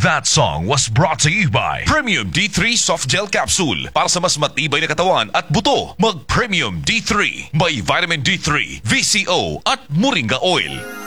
That song was brought to you by Premium D3 Soft Gel Capsule. Para sa mas matibay na katawan at buto, mag Premium D3. May Vitamin D3, VCO at Moringa Oil.